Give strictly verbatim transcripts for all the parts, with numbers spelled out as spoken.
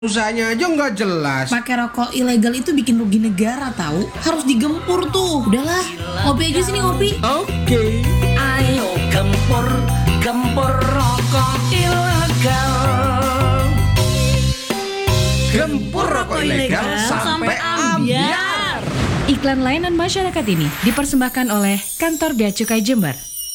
Usahanya aja nggak jelas. Pakai rokok ilegal itu bikin rugi negara tahu. Harus digempur tuh. Udahlah, ngopi aja sini ngopi. Oke. Ayo gempur, gempur rokok ilegal. Gempur rokok ilegal sampai ambiar. Iklan layanan masyarakat ini dipersembahkan oleh Kantor Bea Cukai Jember.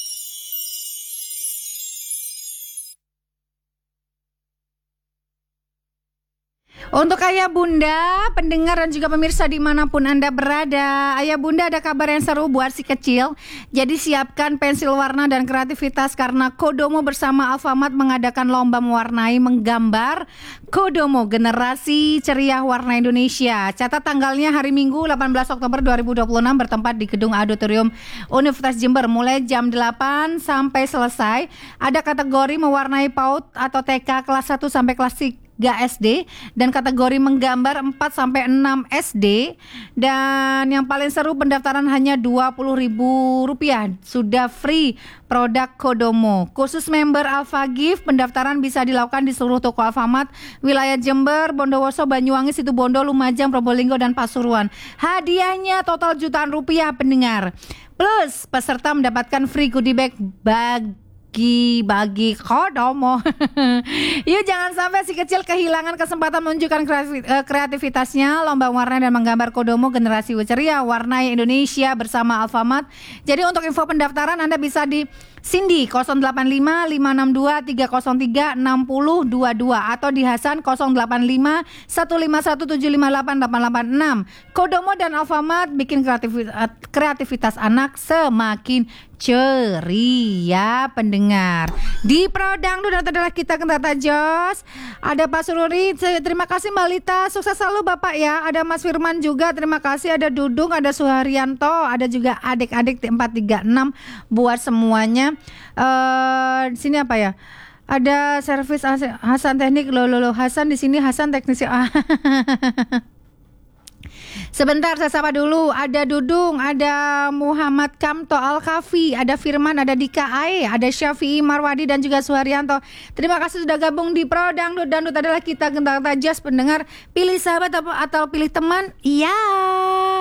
Untuk ayah bunda, pendengar dan juga pemirsa dimanapun Anda berada, ayah bunda ada kabar yang seru buat si kecil. Jadi siapkan pensil warna dan kreativitas karena Kodomo bersama Alfamart mengadakan lomba mewarnai menggambar Kodomo Generasi Ceria Warna Indonesia. Catat tanggalnya hari Minggu delapan belas Oktober dua ribu dua puluh enam bertempat di Gedung Auditorium Universitas Jember mulai jam delapan sampai selesai. Ada kategori mewarnai PAUD atau T K kelas satu sampai kelas tiga S D dan kategori menggambar empat sampai enam S D, dan yang paling seru pendaftaran hanya dua puluh ribu rupiah, sudah free produk Kodomo. Khusus member Alpha Gift pendaftaran bisa dilakukan di seluruh toko Alfamart wilayah Jember, Bondowoso, Banyuwangi, Situbondo, Lumajang, Probolinggo dan Pasuruan. Hadiahnya total jutaan rupiah pendengar. Plus peserta mendapatkan free goodie bag bagi bagi Kodomo. Yuk jangan sampai si kecil kehilangan kesempatan menunjukkan kreativitasnya. Lomba warna dan menggambar Kodomo Generasi Ceria Warnai Indonesia bersama Alfamart. Jadi untuk info pendaftaran Anda bisa di Cindy nol delapan lima lima enam dua tiga nol tiga enam nol dua dua atau di Hasan nol delapan lima satu lima satu tujuh lima delapan delapan delapan enam. Kodomo dan Alfamart bikin kreativitas, kreativitas anak semakin ceria pendengar. Di Prodangdut dan adalah kita Kentata Jos. Ada Pak Sururi, terima kasih Mbak Lita, sukses selalu Bapak ya. Ada Mas Firman juga, terima kasih. Ada Dudung, ada Suharyanto, ada juga adik-adik T empat tiga enam buat semuanya. Uh, di sini apa ya? Ada servis Hasan Teknik, lo lo lo Hasan di sini, Hasan teknisi. Sebentar saya sapa dulu. Ada Dudung, ada Muhammad Kamto Al-Kafi, ada Firman, ada Dika Ae, ada Syafi'i Marwadi dan juga Suharyanto. Terima kasih sudah gabung di Pro Dangdut. Dangdut adalah kita Kentata Jas pendengar. Pilih sahabat atau pilih teman? Iya.